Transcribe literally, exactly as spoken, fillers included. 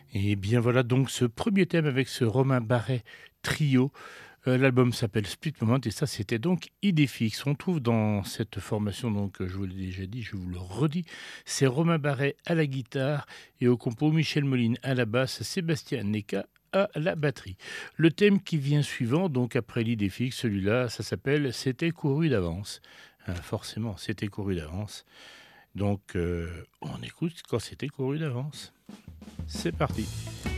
Et bien voilà donc ce premier thème avec ce Romain Barret trio. Heu, l'album s'appelle Split Moment et ça c'était donc Idéfix. On trouve dans cette formation donc, heu, je vous l'ai déjà dit, je vous le redis, c'est Romain Barret à la guitare et au compo, Michel Moline à la basse, Sébastien Neka à la batterie. Le thème qui vient suivant donc après l'Idéfix, celui-là, ça s'appelle «C'était couru d'avance». Hein, forcément, c'était couru d'avance. Donc, heu, on écoute quand c'était couru d'avance. C'est parti.